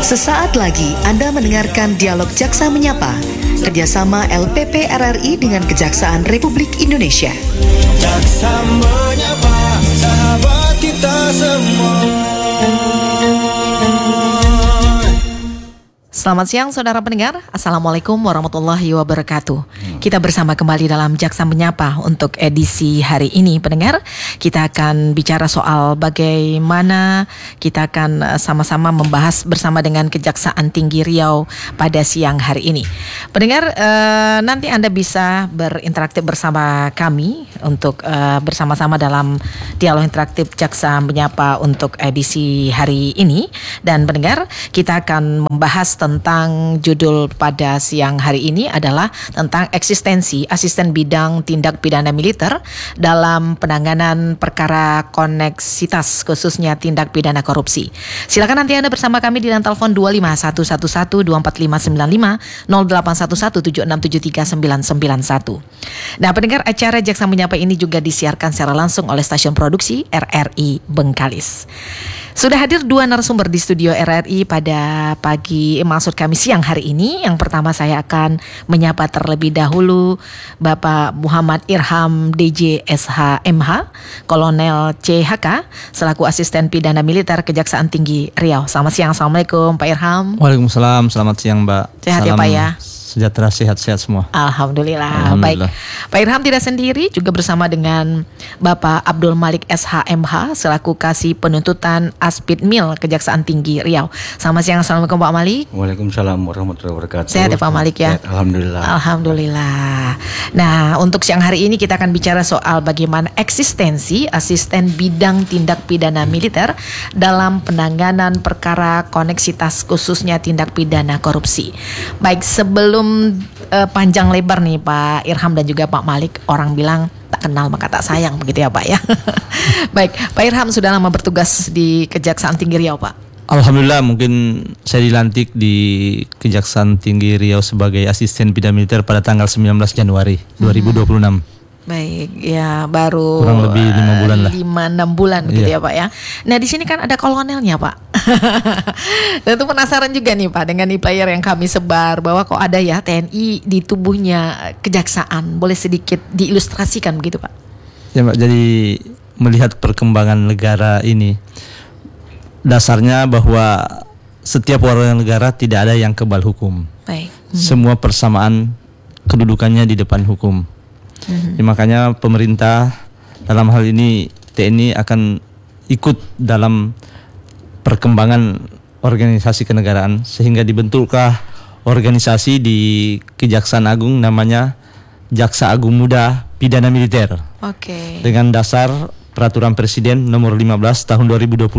Sesaat lagi Anda mendengarkan Dialog Jaksa Menyapa, kerjasama LPP RRI dengan Kejaksaan Republik Indonesia. Jaksa menyapa sahabat kita semua. Selamat siang saudara pendengar, Assalamualaikum warahmatullahi wabarakatuh. Kita bersama kembali dalam Jaksa Menyapa untuk edisi hari ini pendengar. Kita akan bicara soal bagaimana kita akan sama-sama membahas bersama dengan Kejaksaan Tinggi Riau pada siang hari ini. Pendengar, nanti Anda bisa berinteraksi bersama kami untuk bersama-sama dalam dialog interaktif Jaksa Menyapa untuk edisi hari ini. Dan pendengar, kita akan membahas tentang judul pada siang hari ini adalah tentang eksistensi asisten bidang tindak pidana militer dalam penanganan perkara koneksitas khususnya tindak pidana korupsi. Silakan nanti Anda bersama kami di telepon 25111-24595 0811-7673-991. Nah, pendengar, acara Jaksa Menyapa ini juga disiarkan secara langsung oleh stasiun produksi RRI Bengkalis. Sudah hadir dua narasumber di studio RRI pada maksud kami siang hari ini. Yang pertama saya akan menyapa terlebih dahulu Bapak Muhammad Irham DJ SHMH, Kolonel CHK, selaku Asisten Pidana Militer Kejaksaan Tinggi Riau. Selamat siang, Assalamualaikum Pak Irham. Waalaikumsalam, selamat siang Mbak. Sehat ya Pak ya? Sejahtera, sehat-sehat semua. Alhamdulillah. Baik, Pak Irham tidak sendiri, juga bersama dengan Bapak Abdul Malik SHMH selaku Kasih Penuntutan Aspid Mil Kejaksaan Tinggi Riau. Selamat siang, Assalamualaikum Pak Malik. Waalaikumsalam warahmatullahi wabarakatuh. Sehat ya Pak Malik ya? Sehat, Alhamdulillah. Alhamdulillah. Nah, untuk siang hari ini kita akan bicara soal bagaimana eksistensi asisten bidang tindak pidana militer dalam penanganan perkara koneksitas khususnya tindak pidana korupsi. Baik, sebelum panjang lebar nih Pak Irham dan juga Pak Malik, orang bilang tak kenal maka tak sayang, begitu ya Pak ya. Baik, Pak Irham sudah lama bertugas di Kejaksaan Tinggi Riau Pak. Alhamdulillah, mungkin saya dilantik di Kejaksaan Tinggi Riau sebagai asisten pidana militer pada tanggal 19 Januari 2026. Baik, ya baru kurang lebih 5 bulan lah. 5-6 bulan begitu ya Pak ya. Nah, di sini kan ada kolonelnya Pak. Dan itu penasaran juga nih Pak dengan e-player yang kami sebar bahwa kok ada ya TNI di tubuhnya kejaksaan. Boleh sedikit diilustrasikan begitu Pak? Ya Mbak, jadi melihat perkembangan negara ini, dasarnya bahwa setiap warga negara tidak ada yang kebal hukum. Baik. Semua persamaan kedudukannya di depan hukum. Ya, makanya pemerintah dalam hal ini TNI akan ikut dalam perkembangan organisasi kenegaraan sehingga dibentuklah organisasi di Kejaksaan Agung namanya Jaksa Agung Muda Pidana Militer. Oke. Dengan dasar Peraturan Presiden nomor 15 tahun 2021.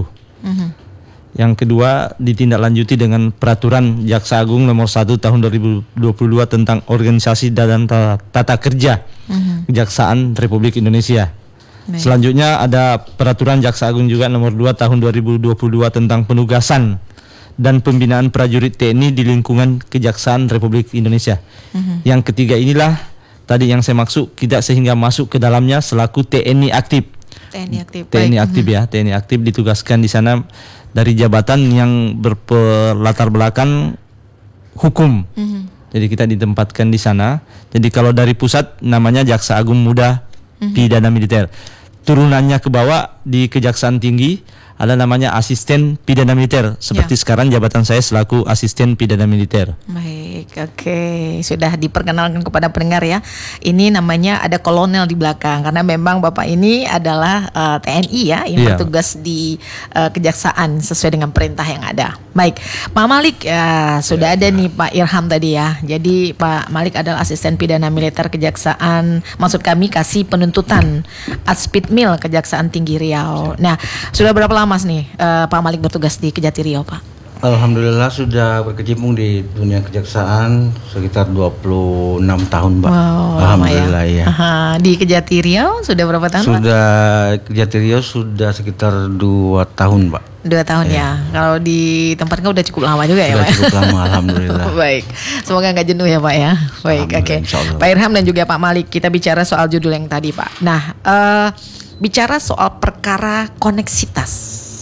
Yang kedua ditindaklanjuti dengan Peraturan Jaksa Agung nomor 1 tahun 2022 tentang organisasi dan tata kerja Kejaksaan Republik Indonesia. Selanjutnya ada Peraturan Jaksa Agung juga nomor 2 tahun 2022 tentang penugasan dan pembinaan prajurit TNI di lingkungan Kejaksaan Republik Indonesia. Yang ketiga inilah tadi yang saya maksud, kita sehingga masuk ke dalamnya selaku TNI aktif. TNI aktif ya, TNI aktif ditugaskan di sana dari jabatan yang berlatar belakang hukum. Jadi kita ditempatkan di sana. Jadi kalau dari pusat namanya Jaksa Agung Muda Pidana Militer. Turunannya ke bawah di Kejaksaan Tinggi ada namanya Asisten Pidana Militer. Seperti sekarang jabatan saya selaku Asisten Pidana Militer. Baik, oke. Sudah diperkenalkan kepada pendengar ya. Ini namanya ada kolonel di belakang karena memang Bapak ini adalah TNI ya yang bertugas di kejaksaan sesuai dengan perintah yang ada. Baik, Pak Malik sudah ada nih Pak Irham tadi ya. Jadi Pak Malik adalah Asisten Pidana Militer Kejaksaan, maksud kami Kasih Penuntutan Aspid Mil Kejaksaan Tinggi Riau. Nah, sudah berapa lama nih Pak Malik bertugas di Kejati Riau Pak? Alhamdulillah sudah berkecimpung di dunia kejaksaan sekitar 26 tahun Mbak. Wow, Alhamdulillah ya. Di Kejati Riau sudah berapa tahun Pak? Sudah Kejati Riau sudah sekitar 2 tahun Mbak. 2 tahun ya. Kalau di tempat kan udah cukup lama juga ya Pak. Cukup lama, alhamdulillah. Baik, semoga nggak jenuh ya Pak ya. Baik, oke. Pak Irham dan juga Pak Malik, kita bicara soal judul yang tadi Pak. Nah, bicara soal perkara koneksitas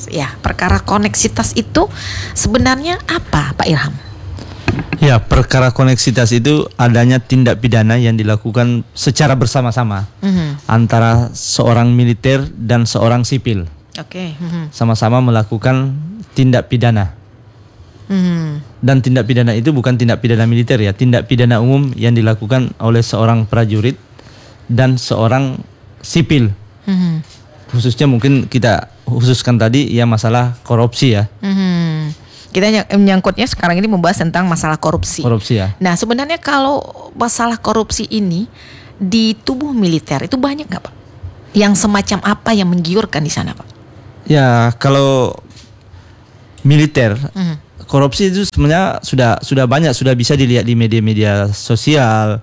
Ya, perkara koneksitas itu sebenarnya apa, Pak Irham? Ya, perkara koneksitas itu adanya tindak pidana yang dilakukan secara bersama-sama antara seorang militer dan seorang sipil. Oke. Sama-sama melakukan tindak pidana. Dan tindak pidana itu bukan tindak pidana militer ya, tindak pidana umum yang dilakukan oleh seorang prajurit dan seorang sipil. Khususnya mungkin kita khususkan tadi ya masalah korupsi ya. Kita menyangkutnya sekarang ini membahas tentang masalah korupsi. Korupsi ya. Nah, sebenarnya kalau masalah korupsi ini di tubuh militer itu banyak nggak, Pak? Yang semacam apa yang menggiurkan di sana, Pak? Ya, kalau militer korupsi itu sebenarnya sudah banyak, sudah bisa dilihat di media-media sosial,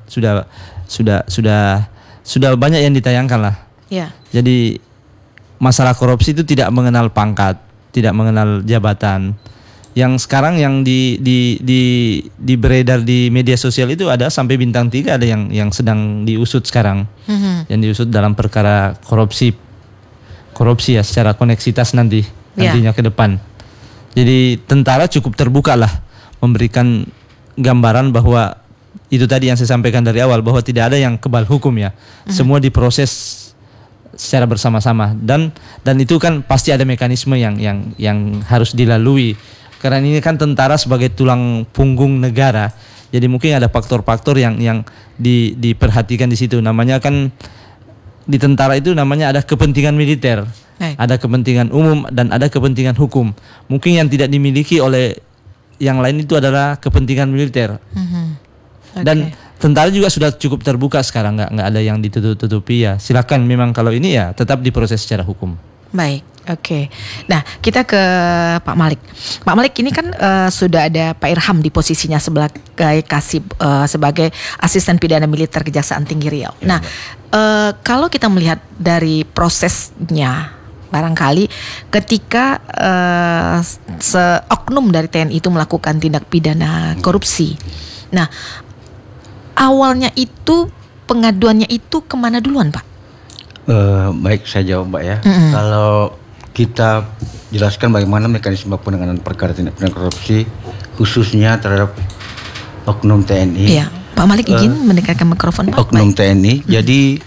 sudah banyak yang ditayangkan lah. Ya. Jadi masalah korupsi itu tidak mengenal pangkat, tidak mengenal jabatan. Yang sekarang yang di beredar di media sosial itu ada sampai bintang 3, ada yang sedang diusut sekarang. Yang diusut dalam perkara korupsi ya secara koneksitas nantinya ke depan. Jadi tentara cukup terbuka lah memberikan gambaran bahwa itu tadi yang saya sampaikan dari awal, bahwa tidak ada yang kebal hukum ya. Semua diproses secara bersama-sama dan itu kan pasti ada mekanisme yang harus dilalui. Karena ini kan tentara sebagai tulang punggung negara. Jadi mungkin ada faktor-faktor yang diperhatikan di situ. Namanya kan di tentara itu namanya ada kepentingan militer. Ada kepentingan umum dan ada kepentingan hukum. Mungkin yang tidak dimiliki oleh yang lain itu adalah kepentingan militer. Dan tentara juga sudah cukup terbuka sekarang, nggak ada yang ditutup-tutupi ya. Silakan memang kalau ini ya tetap diproses secara hukum. Baik, oke. Nah, kita ke Pak Malik. Pak Malik ini kan sudah ada Pak Irham di posisinya sebagai sebagai asisten pidana militer Kejaksaan Tinggi Riau. Nah, kalau kita melihat dari prosesnya, barangkali ketika seoknum dari TNI itu melakukan tindak pidana korupsi. Nah, awalnya itu pengaduannya itu kemana duluan, Pak? Baik, saya jawab, Mbak ya. Kalau kita jelaskan bagaimana mekanisme penanganan perkara tindak pidana korupsi khususnya terhadap oknum TNI. Iya, Pak Malik izin mendekatkan mikrofon, Pak. Oknum TNI. Jadi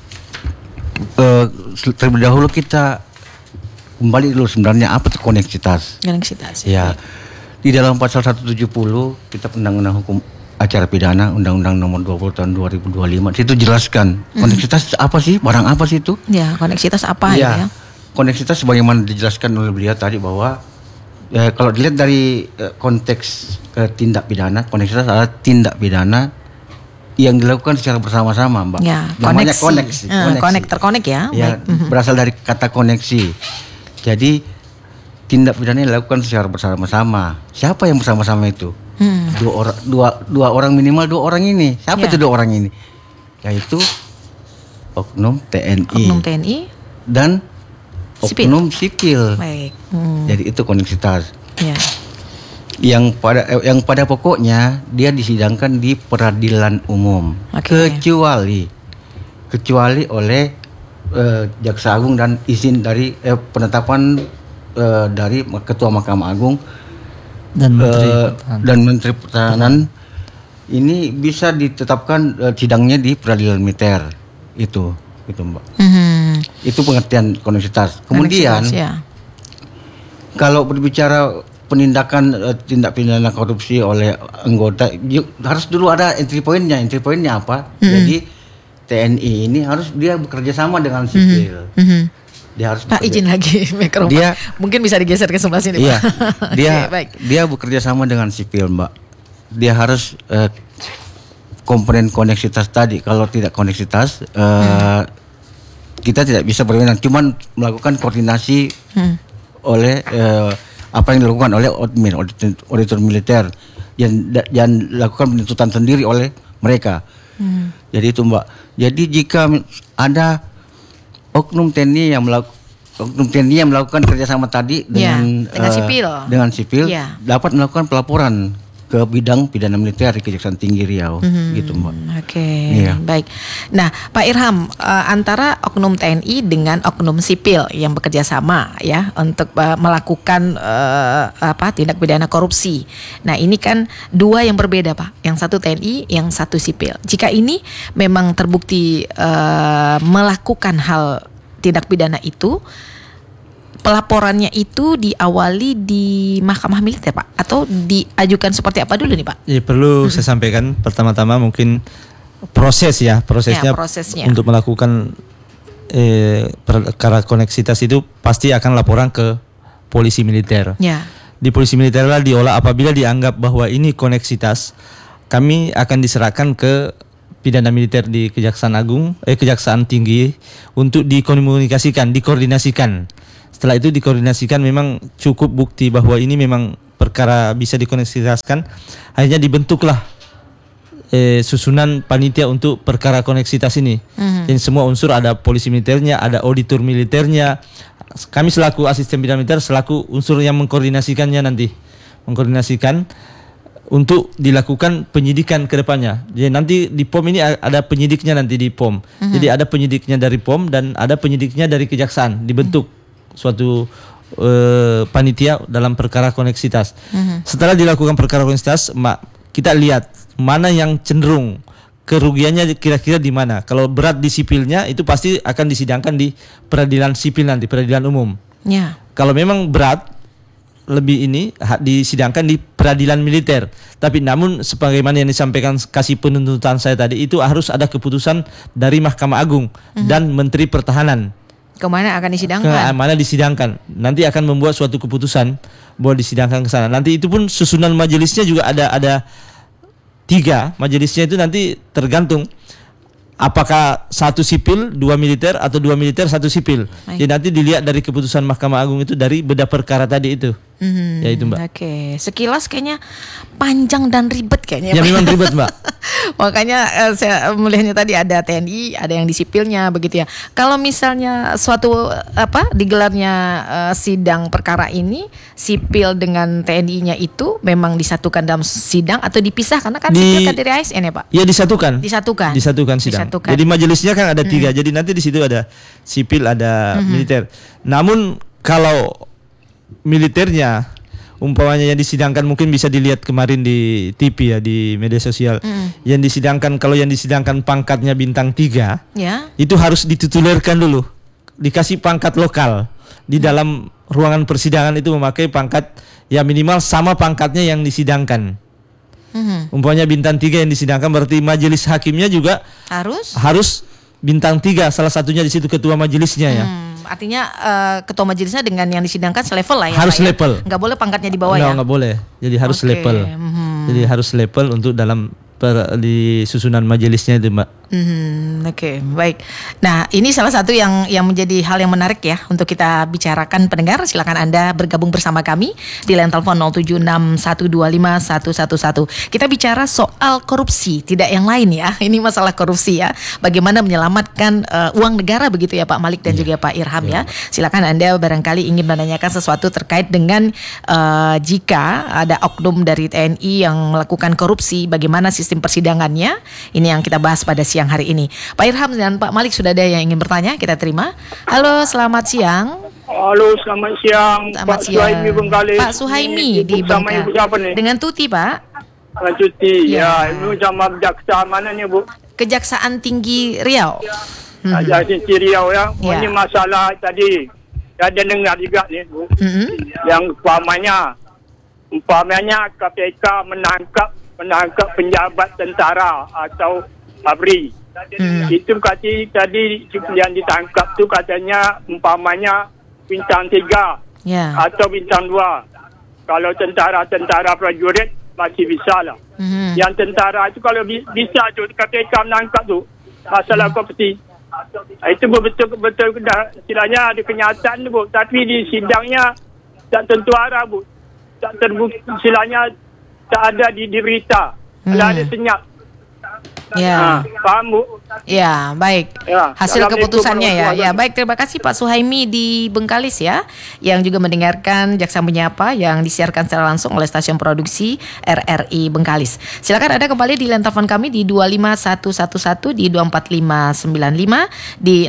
terlebih dahulu kita kembali dulu sebenarnya apa itu koneksitas. Koneksitas. Ya. Di dalam pasal 170 kita Undang-Undang Hukum Acara Pidana Undang-Undang Nomor 20 Tahun 2025 situ jelaskan koneksitas apa sih, barang apa sih itu? Ya, koneksitas apa ya? Koneksitas sebagaimana dijelaskan oleh beliau tadi bahwa kalau dilihat dari konteks tindak pidana, koneksitas adalah tindak pidana yang dilakukan secara bersama-sama, Mbak. Ya, namanya koneksi. Terkonek ya. Ya, berasal dari kata koneksi. Jadi tindak pidana yang dilakukan secara bersama-sama. Siapa yang bersama-sama itu? Dua orang minimal, dua orang ini. Siapa itu dua orang ini? Yaitu oknum TNI. Oknum TNI dan oknum sipil. Baik. Jadi itu koneksitas. Ya. Yang pada pokoknya dia disidangkan di peradilan umum. Kecuali oleh Jaksa Agung dan izin dari penetapan dari Ketua Mahkamah Agung dan Menteri Pertahanan ini bisa ditetapkan sidangnya di peradilan militer itu Mbak. Itu pengertian koneksitas. Kemudian kalau berbicara penindakan tindak pidana korupsi oleh anggota harus dulu ada entry point-nya. Entry point-nya apa? Jadi TNI ini harus dia bekerja sama dengan sipil. Dia harus Pak izin lagi mikrofon. Mungkin bisa digeser ke sebelah sini, iya, Pak. Dia bekerja sama dengan sipil, Mbak. Dia harus komponen koneksitas tadi. Kalau tidak koneksitas, kita tidak bisa berwenang. Cuman melakukan koordinasi oleh apa yang dilakukan oleh auditor militer yang lakukan penuntutan sendiri oleh mereka. Jadi itu, Mbak. Jadi jika ada oknum TNI yang melakukan kerjasama tadi dengan sipil dapat melakukan pelaporan ke bidang pidana militer di Kejaksaan Tinggi Riau, gitu Mbak. Oke, Iya. baik. Nah, Pak Irham, antara oknum TNI dengan oknum sipil yang bekerja sama ya untuk melakukan tindak pidana korupsi. Nah, ini kan dua yang berbeda, Pak. Yang satu TNI, yang satu sipil. Jika ini memang terbukti melakukan hal tindak pidana itu, pelaporannya itu diawali di mahkamah militer, Pak, atau diajukan seperti apa dulu nih, Pak? Ya, perlu saya sampaikan pertama-tama mungkin prosesnya untuk melakukan perkara koneksitas itu pasti akan laporan ke polisi militer. Ya. Di polisi militer lah diolah, apabila dianggap bahwa ini koneksitas, kami akan diserahkan ke pidana militer di Kejaksaan Tinggi untuk dikoordinasikan. Setelah itu dikoordinasikan, memang cukup bukti bahwa ini memang perkara bisa dikoneksitaskan, akhirnya dibentuklah susunan panitia untuk perkara koneksitas ini. Jadi semua unsur, ada polisi militernya, ada auditor militernya. Kami selaku asisten pidana militer selaku unsur yang mengkoordinasikannya untuk dilakukan penyidikan ke depannya. Jadi nanti di POM ini ada penyidiknya nanti di POM. Jadi ada penyidiknya dari POM dan ada penyidiknya dari Kejaksaan, dibentuk suatu panitia dalam perkara koneksitas. Setelah dilakukan perkara koneksitas, kita lihat mana yang cenderung kerugiannya kira-kira di mana. Kalau berat di sipilnya itu pasti akan disidangkan di peradilan sipil nanti, peradilan umum. Ya. Kalau memang berat lebih ini disidangkan di peradilan militer. Tapi namun sebagaimana yang disampaikan kasih penuntutan saya tadi, itu harus ada keputusan dari Mahkamah Agung dan Menteri Pertahanan. Kemana akan disidangkan? Mana disidangkan. Nanti akan membuat suatu keputusan bahwa disidangkan ke sana. Nanti itu pun susunan majelisnya juga ada 3. Majelisnya itu nanti tergantung apakah 1 sipil, 2 militer, atau 2 militer, 1 sipil. Jadi nanti dilihat dari keputusan Mahkamah Agung itu dari beda perkara tadi itu. Ya itu, Mbak. Oke, sekilas kayaknya panjang dan ribet kayaknya. Ya, memang ribet, Mbak. Makanya saya melihatnya tadi ada TNI, ada yang di sipilnya begitu ya. Kalau misalnya suatu digelarnya sidang perkara ini, sipil dengan TNI-nya itu memang disatukan dalam sidang atau dipisah, karena kan sipil kan dari ASN ya, Pak? Ya, disatukan. Disatukan Sidang. Jadi majelisnya kan ada 3. Jadi nanti di situ ada sipil, ada militer. Namun kalau militernya umpamanya yang disidangkan, mungkin bisa dilihat kemarin di TV ya, di media sosial. Yang disidangkan, kalau yang disidangkan pangkatnya bintang 3, itu harus dititulirkan dulu, dikasih pangkat lokal. Di dalam ruangan persidangan itu memakai pangkat ya minimal sama pangkatnya yang disidangkan. Umpamanya bintang 3 yang disidangkan, berarti majelis hakimnya juga harus bintang 3, salah satunya di situ ketua majelisnya ya. Artinya ketua majelisnya dengan yang disidangkan selevel lah ya. Harus Pak, level. Nggak boleh pangkatnya di bawah ya. Nggak boleh. Jadi harus level. Jadi harus level untuk dalam di susunan majelisnya itu, Mbak. Oke, baik. Nah, ini salah satu yang menjadi hal yang menarik ya untuk kita bicarakan, pendengar. Silakan Anda bergabung bersama kami di line telepon 0761251111. Kita bicara soal korupsi, tidak yang lain ya. Ini masalah korupsi ya. Bagaimana menyelamatkan uang negara begitu ya, Pak Malik dan juga Pak Irham ya. Silakan Anda barangkali ingin menanyakan sesuatu terkait dengan jika ada oknum dari TNI yang melakukan korupsi, bagaimana sistem persidangannya. Ini yang kita bahas pada siang hari ini. Pak Irham dan Pak Malik sudah ada yang ingin bertanya, kita terima. Halo, selamat siang. Halo, selamat siang. Selamat Pak siang. Suhaimi Bengkalis. Pak Suhaimi di sama ibu siapa nih? Dengan Tuti, Pak. Dengan Tuti. Ya. Ibu sama kejaksaan mana nih, Bu? Kejaksaan Tinggi Riau. Kejaksaan Tinggi Riau ya. Ya. Ini masalah tadi. Ada dengar juga nih, Bu. Yang umpamanya KPK menangkap penjabat tentara atau ABRI. Itu tadi yang ditangkap tu katanya umpamanya bintang 3 atau bintang 2. Kalau tentara prajurit masih bisa lah. Yang tentara itu kalau bisa tu KPK menangkap tu masalah korupsi. Itu betul-betul istilahnya ada kenyataan tu, Bu. Tapi di sidangnya tak tentu arah, Bu. Tak terbukti, istilahnya tak ada di berita. Kalau ada senyap. Ya. Faham, Bu? Ya, baik. Ya, Hasil Assalamualaikum keputusannya ya. warahmatullahi Ya, baik. Terima kasih Pak Suhaimi di Bengkalis ya, yang juga mendengarkan Jaksa Menyapa yang disiarkan secara langsung oleh stasiun produksi RRI Bengkalis. Silakan Anda kembali di line telepon kami di 25111 di 24595 di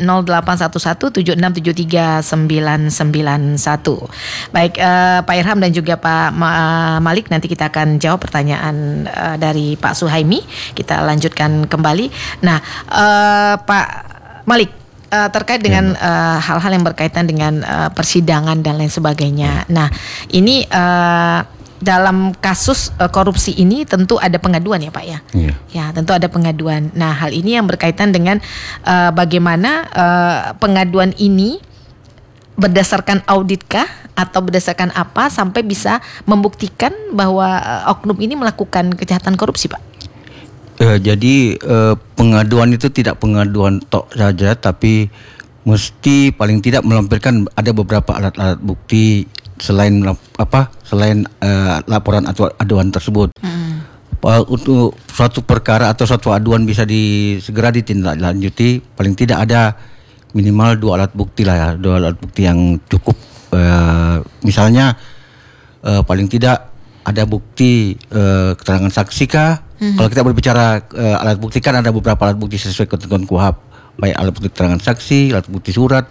0811767391. Baik, Pak Irham dan juga Pak Malik, nanti kita akan jawab pertanyaan dari Pak Suhaimi. Kita lanjutkan kembali. Nah, Pak Malik, terkait dengan hal-hal yang berkaitan dengan persidangan dan lain sebagainya. Nah, ini dalam kasus korupsi ini tentu ada pengaduan ya Pak ya? Iya. Ya, tentu ada pengaduan. Nah, hal ini yang berkaitan dengan bagaimana pengaduan ini berdasarkan auditkah atau berdasarkan apa sampai bisa membuktikan bahwa oknum ini melakukan kejahatan korupsi, Pak? Jadi pengaduan itu tidak pengaduan tok saja, tapi mesti paling tidak melampirkan ada beberapa alat-alat bukti selain laporan atau aduan tersebut. Untuk suatu perkara atau suatu aduan bisa segera ditindaklanjuti, paling tidak ada minimal 2 alat bukti lah ya, 2 alat bukti yang cukup. Misalnya paling tidak ada bukti keterangan saksi kah? Kalau kita berbicara alat bukti kan ada beberapa alat bukti sesuai ketentuan KUHP, baik alat bukti keterangan saksi, alat bukti surat,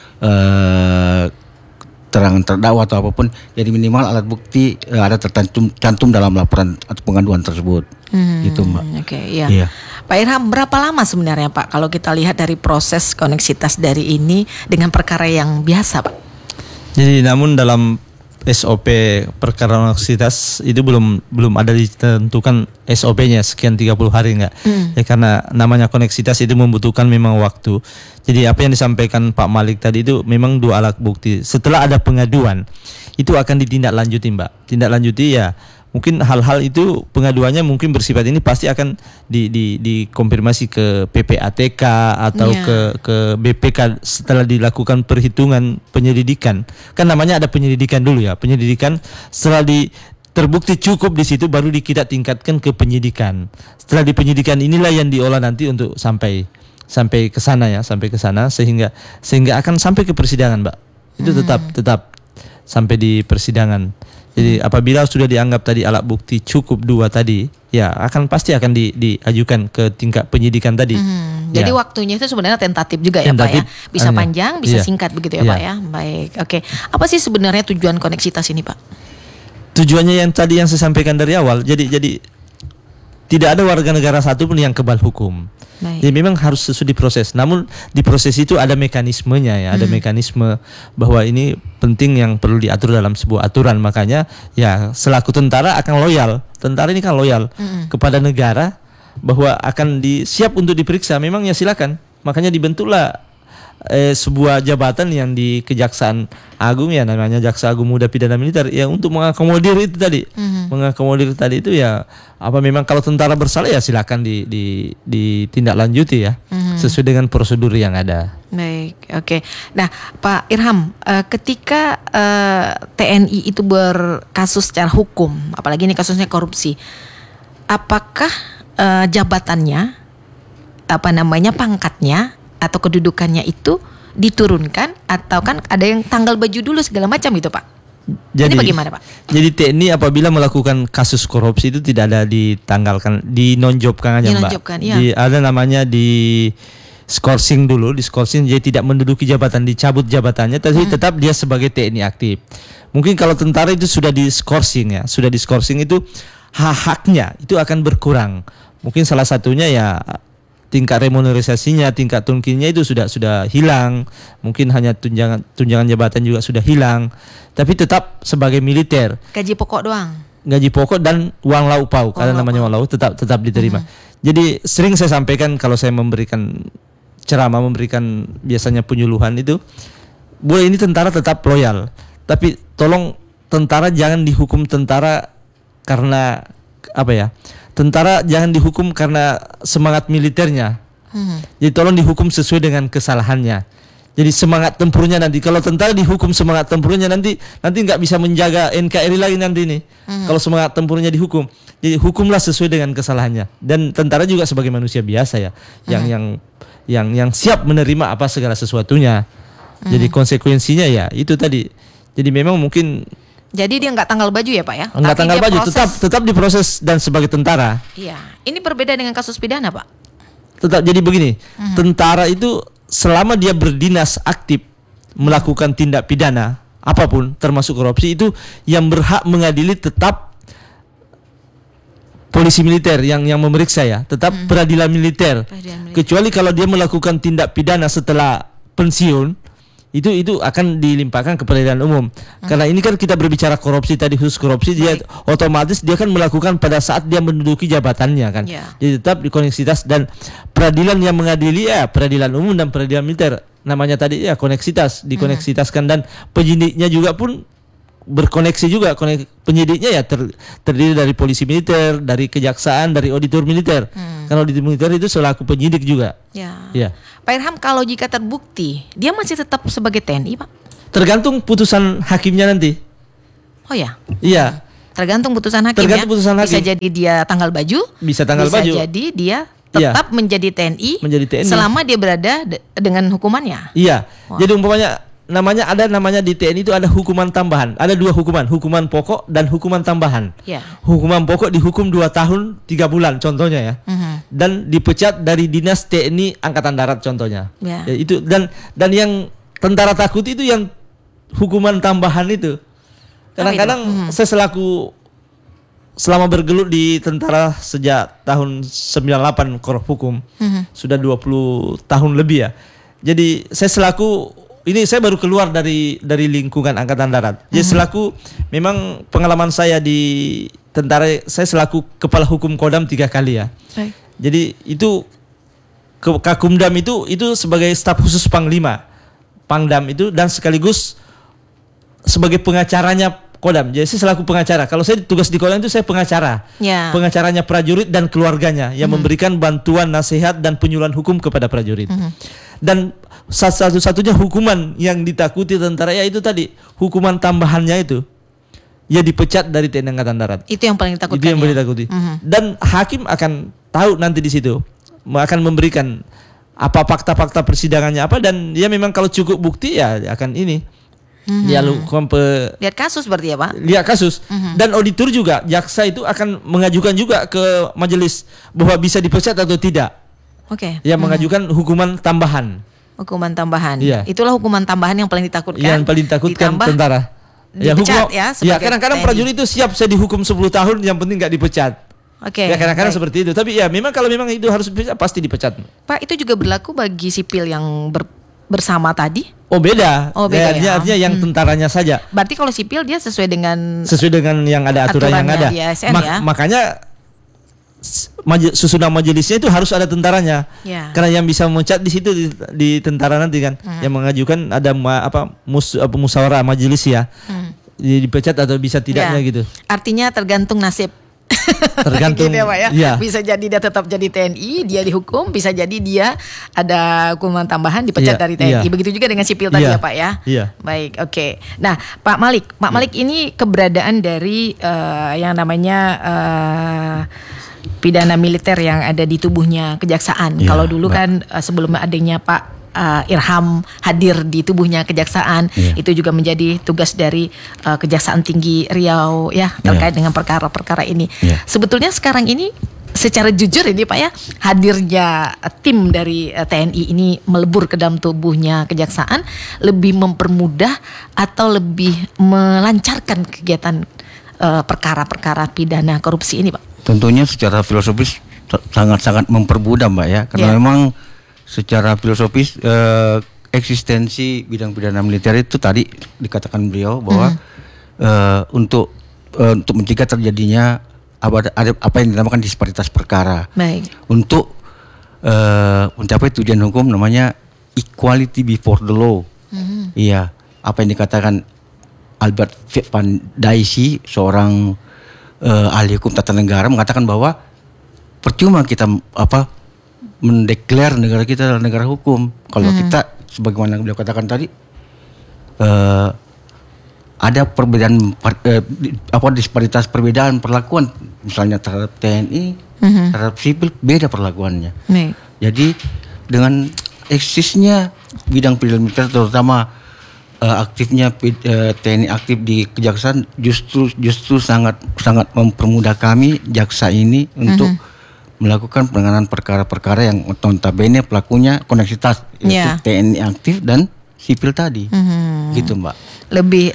keterangan terdakwa atau apapun. Jadi minimal alat bukti ada tercantum dalam laporan atau pengaduan tersebut. Gitu Mbak. Oke, iya. Pak Irham, berapa lama sebenarnya Pak kalau kita lihat dari proses koneksitas dari ini dengan perkara yang biasa, Pak? Jadi namun dalam SOP perkara koneksitas itu belum ada ditentukan SOP-nya sekian 30 hari enggak. Ya karena namanya koneksitas itu membutuhkan memang waktu. Jadi apa yang disampaikan Pak Malik tadi itu memang 2 alat bukti. Setelah ada pengaduan itu akan ditindaklanjuti, Mbak. Tindaklanjuti ya mungkin hal-hal itu pengaduannya mungkin bersifat ini pasti akan dikonfirmasi ke PPATK atau ke BPK setelah dilakukan perhitungan penyelidikan. Kan namanya ada penyelidikan dulu ya. Penyelidikan setelah terbukti cukup di situ baru kita tingkatkan ke penyidikan. Setelah di penyidikan inilah yang diolah nanti untuk sampai ke sana ya, sampai ke sana sehingga akan sampai ke persidangan, Mbak. Itu tetap sampai di persidangan. Jadi apabila sudah dianggap tadi alat bukti cukup 2 tadi, ya pasti akan diajukan ke tingkat penyidikan tadi. Jadi waktunya itu sebenarnya tentatif juga ya Pak ya. Bisa panjang, bisa singkat begitu ya Pak ya. Baik, oke. Apa sih sebenarnya tujuan koneksitas ini Pak? Tujuannya yang tadi yang saya sampaikan dari awal. Jadi tidak ada warga negara satupun yang kebal hukum. Baik. Jadi memang harus sesuai diproses. Namun di proses itu ada mekanismenya ya, ada mekanisme bahwa ini penting yang perlu diatur dalam sebuah aturan. Makanya ya selaku tentara akan loyal. Tentara ini kan loyal kepada negara bahwa akan siap untuk diperiksa. Memang ya silakan. Makanya dibentuklah sebuah jabatan yang di Kejaksaan Agung ya, namanya Jaksa Agung Muda Pidana Militer ya, untuk mengakomodir itu tadi. Mengakomodir tadi itu ya, apa memang kalau tentara bersalah ya silakan ditindaklanjuti ya, sesuai dengan prosedur yang ada. Baik, oke. Nah, Pak Irham, ketika TNI itu berkasus secara hukum, apalagi ini kasusnya korupsi, apakah jabatannya, pangkatnya atau kedudukannya itu diturunkan, atau kan ada yang tanggal baju dulu segala macam gitu Pak? Jadi ini bagaimana Pak? Jadi TNI apabila melakukan kasus korupsi itu tidak ada ditanggalkan, dinonjobkan aja Mbak. Iya. Ada namanya di skorsing dulu, jadi tidak menduduki jabatan, dicabut jabatannya, tapi tetap dia sebagai TNI aktif. Mungkin kalau tentara itu sudah di skorsing ya, itu hak-haknya itu akan berkurang. Mungkin salah satunya ya tingkat remunerasinya, tingkat tunkinya itu sudah hilang. Mungkin hanya tunjangan jabatan juga sudah hilang. Tapi tetap sebagai militer. Gaji pokok doang. Gaji pokok dan uang lauk pauk, karena namanya uang lauk tetap diterima. Jadi sering saya sampaikan kalau saya memberikan ceramah, memberikan biasanya penyuluhan itu, boleh ini tentara tetap loyal. Tapi tolong tentara jangan dihukum tentara karena tentara jangan dihukum karena semangat militernya. Jadi tolong dihukum sesuai dengan kesalahannya. Jadi semangat tempurnya nanti, kalau tentara dihukum semangat tempurnya nanti nggak bisa menjaga NKRI lagi nanti nih. Kalau semangat tempurnya dihukum, jadi hukumlah sesuai dengan kesalahannya. Dan tentara juga sebagai manusia biasa ya, yang siap menerima apa segala sesuatunya. Jadi konsekuensinya ya itu tadi. Jadi memang mungkin. Jadi dia nggak tanggal baju ya Pak ya? Nggak tanggal baju, tetap diproses dan sebagai tentara. Iya, ini berbeda dengan kasus pidana Pak. Tetap jadi begini, tentara itu selama dia berdinas aktif melakukan tindak pidana apapun termasuk korupsi, itu yang berhak mengadili tetap polisi militer yang memeriksa ya, tetap peradilan militer. Kecuali kalau dia melakukan tindak pidana setelah pensiun, itu akan dilimpahkan ke peradilan umum. Karena ini kan kita berbicara korupsi tadi, khusus korupsi, dia otomatis dia kan melakukan pada saat dia menduduki jabatannya kan. Jadi tetap di koneksitas, dan peradilan yang mengadili ya peradilan umum dan peradilan militer. Namanya tadi ya koneksitas, dikoneksitaskan, dan penyidiknya juga pun berkoneksi juga. Penyidiknya ya terdiri dari polisi militer, dari kejaksaan, dari auditor militer. Kalau auditor militer itu selaku penyidik juga. Ya. Pak Irham, kalau jika terbukti dia masih tetap sebagai TNI Pak? Tergantung putusan hakimnya nanti. Oh ya? Iya. Tergantung putusan hakim. Bisa jadi dia tanggal baju. Bisa tanggal baju. Bisa jadi dia tetap menjadi TNI. Selama dia berada dengan hukumannya. Iya. Jadi umpamanya namanya di TNI itu ada hukuman tambahan. Ada 2 hukuman pokok dan hukuman tambahan. Hukuman pokok dihukum 2 tahun 3 bulan contohnya ya. Dan dipecat dari dinas TNI Angkatan Darat contohnya. Ya, itu dan yang tentara takut itu yang hukuman tambahan itu. Kadang-kadang saya selama bergelut di tentara sejak tahun 98 Korp Hukum, sudah 20 tahun lebih ya. Jadi saya saya baru keluar dari lingkungan Angkatan Darat. Jadi selaku, memang pengalaman saya di tentara, saya selaku kepala hukum Kodam 3 kali ya. Jadi itu Kakumdam itu sebagai staf khusus Panglima Pangdam itu, dan sekaligus sebagai pengacaranya Kodam. Jadi saya selaku pengacara. Kalau saya tugas di Kodam itu saya pengacara. Pengacaranya prajurit dan keluarganya yang memberikan bantuan, nasihat dan penyuluhan hukum kepada prajurit. Dan satu-satunya hukuman yang ditakuti tentara ya itu tadi, hukuman tambahannya itu ya dipecat dari TNI Angkatan Darat. Itu yang paling ditakutkan. Itu yang paling ditakuti. Dan hakim akan tahu nanti di situ, akan memberikan apa fakta-fakta persidangannya apa, dan dia memang kalau cukup bukti ya akan ini. Dia lihat kasus berarti ya Pak? Lihat kasus. Dan auditor juga, jaksa itu akan mengajukan juga ke majelis bahwa bisa dipecat atau tidak. Yang mengajukan hukuman tambahan. Hukuman tambahan. Itulah hukuman tambahan yang paling ditakutkan. Yang paling ditakutkan tentara. Dipecat ya kadang-kadang prajurit itu siap saya dihukum 10 tahun, yang penting nggak dipecat. Ya kadang-kadang seperti itu. Tapi ya memang kalau memang itu harus dipecat, pasti dipecat. Pak, itu juga berlaku bagi sipil yang bersama tadi? Beda. Artinya yang tentaranya saja. Berarti kalau sipil dia sesuai dengan yang ada aturan yang ada. Makanya susunan majelisnya itu harus ada tentaranya. Karena yang bisa memecat di situ di tentara nanti kan. Yang mengajukan ada musyawarah majelis ya. Dipecat atau bisa tidaknya gitu. Artinya tergantung nasib. Tergantung gitu ya Pak ya. Bisa jadi dia tetap jadi TNI, dia dihukum, bisa jadi dia ada hukuman tambahan dipecat dari TNI. Begitu juga dengan sipil tadi ya Pak ya. Baik, oke. Nah, Pak Malik ini keberadaan dari yang namanya pidana militer yang ada di tubuhnya kejaksaan. Kalau dulu kan sebelum adanya Pak Irham hadir di tubuhnya kejaksaan, itu juga menjadi tugas dari Kejaksaan Tinggi Riau ya, terkait dengan perkara-perkara ini. Sebetulnya sekarang ini secara jujur ini Pak ya, hadirnya tim dari TNI ini melebur ke dalam tubuhnya kejaksaan lebih mempermudah atau lebih melancarkan kegiatan perkara-perkara pidana korupsi ini Pak? Tentunya secara filosofis sangat-sangat mempermudah Mbak ya, karena memang secara filosofis eksistensi bidang pidana militer itu tadi dikatakan beliau bahwa untuk mencegah terjadinya apa yang dinamakan disparitas perkara. Untuk mencapai tujuan hukum namanya equality before the law. Iya, apa yang dikatakan Albert van Dijk, seorang ahli hukum tata negara, mengatakan bahwa percuma kita mendeklar negara kita adalah negara hukum kalau kita sebagaimana beliau katakan tadi, ada perbedaan disparitas perbedaan perlakuan, misalnya terhadap TNI, terhadap sipil beda perlakuannya. Jadi dengan eksisnya bidang peradilan militer, terutama aktifnya TNI aktif di kejaksaan, justru sangat mempermudah kami jaksa ini untuk melakukan penanganan perkara-perkara yang notabene pelakunya koneksitas, yaitu TNI aktif dan sipil tadi, gitu Mbak. Lebih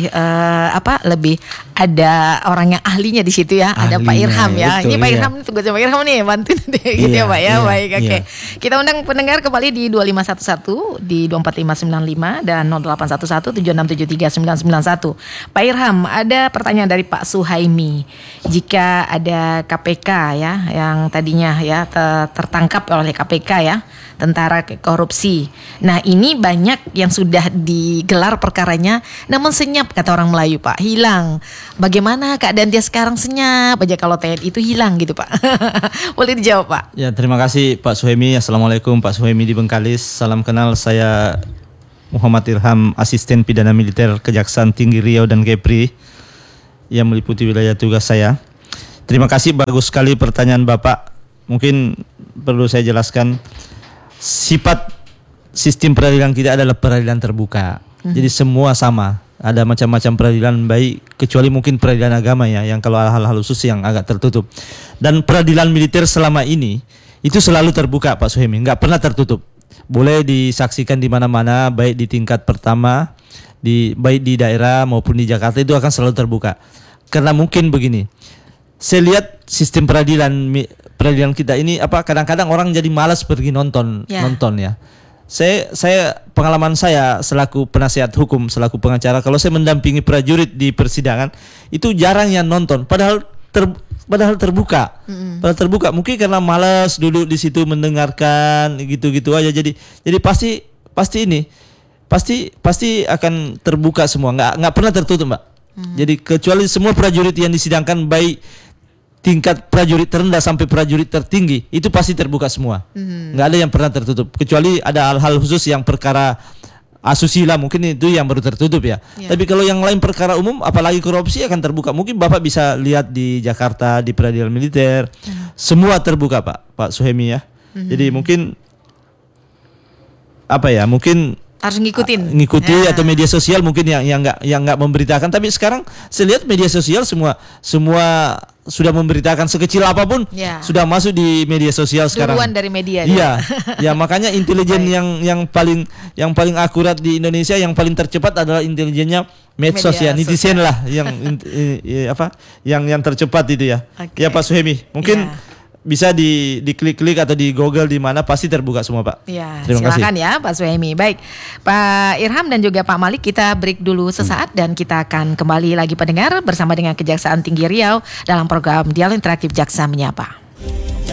lebih ada orang yang ahlinya di situ ya. Ada Pak Irham ya. Betul, ini Pak Irham, tugasnya Pak Irham nih, bantuin gitu ya Pak ya. Baik, oke. Kita undang pendengar kembali di 2511, di 24595 dan 0811 7673 991. Pak Irham, ada pertanyaan dari Pak Suhaimi. Jika ada KPK ya, yang tadinya ya tertangkap oleh KPK ya, tentara korupsi. Nah, ini banyak yang sudah digelar perkaranya, namun senyap kata orang Melayu Pak, hilang. Bagaimana keadaan dia sekarang? Senyap aja kalau TNI itu hilang gitu Pak. Boleh dijawab Pak? Ya, terima kasih Pak Suhaimi. Assalamualaikum Pak Suhaimi di Bengkalis. Salam kenal, saya Muhammad Irham, Asisten Pidana Militer Kejaksaan Tinggi Riau dan Kepri yang meliputi wilayah tugas saya. Terima kasih, bagus sekali pertanyaan Bapak. Mungkin perlu saya jelaskan, sifat sistem peradilan kita adalah peradilan terbuka. Jadi semua sama. Ada macam-macam peradilan baik, kecuali mungkin peradilan agama ya, yang kalau hal-hal khusus yang agak tertutup. Dan peradilan militer selama ini itu selalu terbuka Pak Suhaimi, nggak pernah tertutup. Boleh disaksikan di mana-mana, baik di tingkat pertama, baik di daerah maupun di Jakarta, itu akan selalu terbuka. Karena mungkin begini, saya lihat sistem peradilan kita ini kadang-kadang orang jadi malas pergi nonton ya. Saya pengalaman saya selaku penasihat hukum, selaku pengacara, kalau saya mendampingi prajurit di persidangan itu jarang yang nonton, padahal terbuka. Padahal terbuka, mungkin karena malas duduk di situ mendengarkan gitu-gitu aja. Jadi pasti akan terbuka semua, nggak pernah tertutup Mbak. Jadi kecuali semua prajurit yang disidangkan, baik tingkat prajurit terendah sampai prajurit tertinggi, itu pasti terbuka semua. Nggak ada yang pernah tertutup, kecuali ada hal-hal khusus yang perkara asusila, mungkin itu yang baru tertutup ya. Tapi kalau yang lain perkara umum, apalagi korupsi, akan terbuka. Mungkin Bapak bisa lihat di Jakarta, di peradilan militer, semua terbuka Pak Suhaimi ya. Jadi mungkin mungkin harus ngikuti atau media sosial mungkin yang nggak memberitakan. Tapi sekarang saya lihat media sosial semua sudah memberitakan, sekecil apapun sudah masuk di media sosial sekarang. Duluan dari media. Iya, ya makanya intelijen yang paling akurat di Indonesia, yang paling tercepat adalah intelijennya medsos ya, netizen lah yang tercepat itu ya. Ya Pak Suhaimi, mungkin bisa diklik-klik atau di Google di mana, pasti terbuka semua Pak. Ya, silakan ya Pak Suhaimi. Baik, Pak Irham dan juga Pak Malik, kita break dulu sesaat dan kita akan kembali lagi pendengar bersama dengan Kejaksaan Tinggi Riau dalam program Dialog Interaktif Jaksa Menyapa.